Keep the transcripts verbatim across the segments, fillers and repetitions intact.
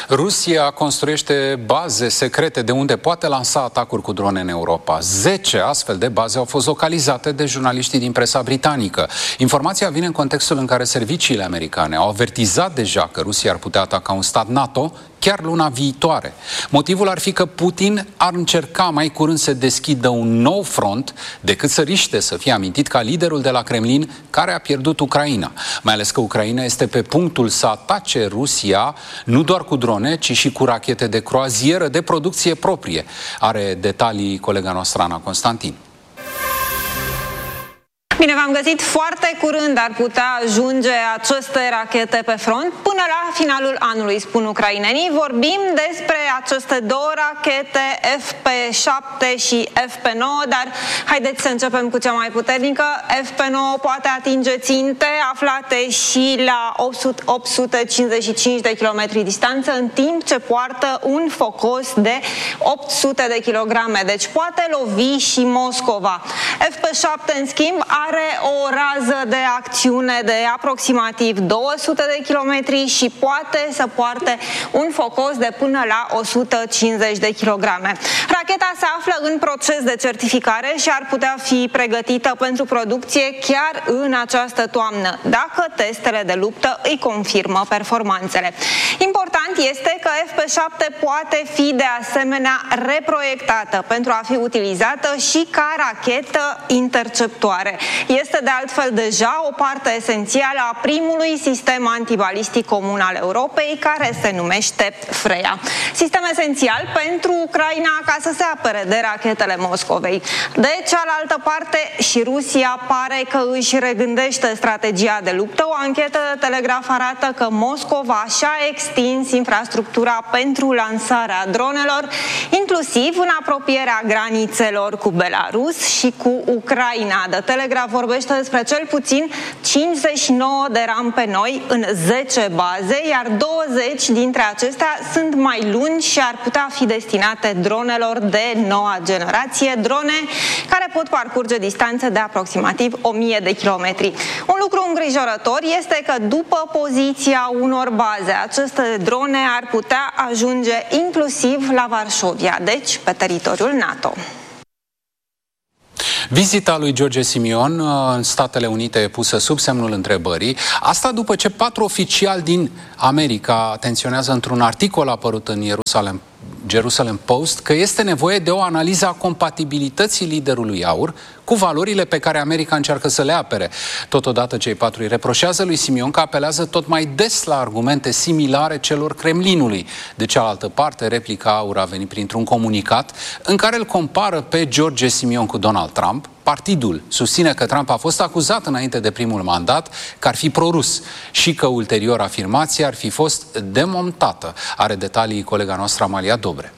Rusia construiește baze secrete de unde poate lansa atacuri cu drone în Europa. Zece astfel de baze au fost localizate de jurnaliștii din presa britanică. Informația vine în contextul în care serviciile americane au avertizat deja că Rusia ar putea ataca un stat NATO chiar luna viitoare. Motivul ar fi că Putin ar încerca mai curând să deschidă un nou front decât să riște să fie amintit ca liderul de la Kremlin care a pierdut Ucraina. Mai ales că Ucraina este pe punctul să atace Rusia nu doar cu drone, ci și cu rachete de croazieră de producție proprie. Are detalii colega noastră Ana Constantin. Bine, v-am găsit. Foarte curând ar putea ajunge aceste rachete pe front până la finalul anului, spun ucrainenii. Vorbim despre aceste două rachete F P șapte și F P nouă, dar haideți să începem cu cea mai puternică. F P nouă poate atinge ținte aflate și la opt sute cincizeci și cinci de kilometri distanță, în timp ce poartă un focos de opt sute de kilograme, deci poate lovi și Moscova. F P șapte, în schimb, are o rază de acțiune de aproximativ două sute de kilometri și poate să poarte un focos de până la o sută cincizeci de kilograme. Racheta se află în proces de certificare și ar putea fi pregătită pentru producție chiar în această toamnă, dacă testele de luptă îi confirmă performanțele. Important este că F P șapte poate fi de asemenea reproiectată pentru a fi utilizată și ca rachetă interceptoare. Este de altfel deja o parte esențială a primului sistem antibalistic comun al Europei, care se numește Freya. Sistem esențial pentru Ucraina ca să se apere de rachetele Moscovei. De cealaltă parte, și Rusia pare că își regândește strategia de luptă. O anchetă de Telegraf arată că Moscova și-a extins infrastructura pentru lansarea dronelor, inclusiv în apropierea granițelor cu Belarus și cu Ucraina. De Telegraf vorbește despre cel puțin cincizeci și nouă de rampe noi în zece baze, iar douăzeci dintre acestea sunt mai lungi și ar putea fi destinate dronelor de noua generație, drone care pot parcurge distanțe de aproximativ o mie de kilometri. Un lucru îngrijorător este că după poziția unor baze, aceste drone ar putea ajunge inclusiv la Varșovia, deci pe teritoriul NATO. Vizita lui George Simion în Statele Unite e pusă sub semnul întrebării. Asta după ce patru oficiali din America atenționează într-un articol apărut în Ierusalem, Jerusalem Post că este nevoie de o analiză a compatibilității liderului AUR cu valorile pe care America încearcă să le apere. Totodată, cei patru îi reproșează lui Simion că apelează tot mai des la argumente similare celor Kremlinului. De cealaltă parte, replica AUR a venit printr-un comunicat în care îl compară pe George Simion cu Donald Trump. Partidul susține că Trump a fost acuzat înainte de primul mandat că ar fi prorus și că ulterior afirmația ar fi fost demontată. Are detalii colega noastră Amalia Dobre.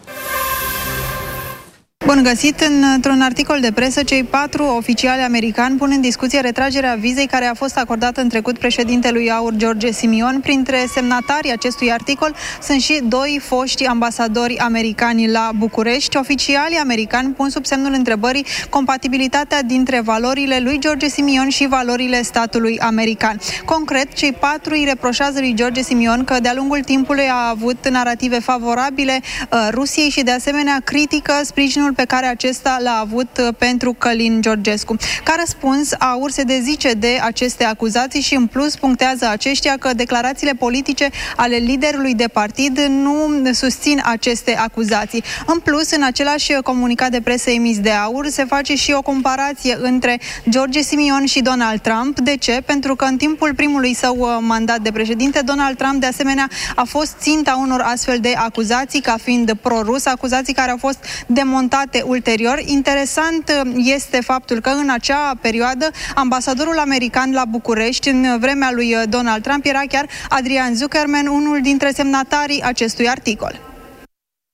Bun găsit! Într-un articol de presă, cei patru oficiali americani pun în discuție retragerea vizei care a fost acordată în trecut președintelui AUR George Simion. Printre semnatarii acestui articol sunt și doi foști ambasadori americani la București. Oficialii americani pun sub semnul întrebării compatibilitatea dintre valorile lui George Simion și valorile statului american. Concret, cei patru îi reproșează lui George Simion că de-a lungul timpului a avut narative favorabile uh, Rusiei și de asemenea critică sprijinul pe care acesta l-a avut pentru Călin Georgescu. Ca răspuns, AUR se dezice de aceste acuzații și în plus punctează aceștia că declarațiile politice ale liderului de partid nu susțin aceste acuzații. În plus, în același comunicat de presă emis de AUR se face și o comparație între George Simion și Donald Trump. De ce? Pentru că în timpul primului său mandat de președinte, Donald Trump de asemenea a fost ținta unor astfel de acuzații ca fiind pro-rus, acuzații care au fost demontate ulterior. Interesant este faptul că în acea perioadă ambasadorul american la București în vremea lui Donald Trump era chiar Adrian Zuckerman, unul dintre semnatarii acestui articol.